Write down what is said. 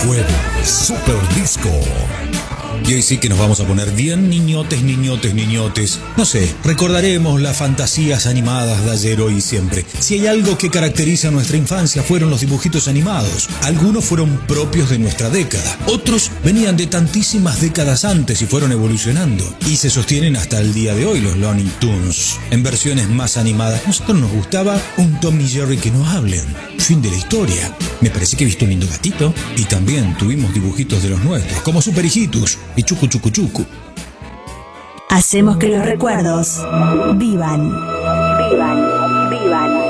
Jueves Super Disco. Y hoy sí que nos vamos a poner bien niñotes. No sé, recordaremos las fantasías animadas de ayer, hoy y siempre. Si hay algo que caracteriza a nuestra infancia fueron los dibujitos animados. Algunos fueron propios de nuestra década. Otros venían de tantísimas décadas antes y fueron evolucionando. Y se sostienen hasta el día de hoy los Looney Tunes. En versiones más animadas. A nosotros nos gustaba un Tom y Jerry que no hablen. Fin de la historia. Me parece que he visto un lindo gatito. Y también tuvimos dibujitos de los nuestros, como Super Hijitus y Chucu Chucu Chucu. Hacemos que los recuerdos vivan. Vivan, vivan.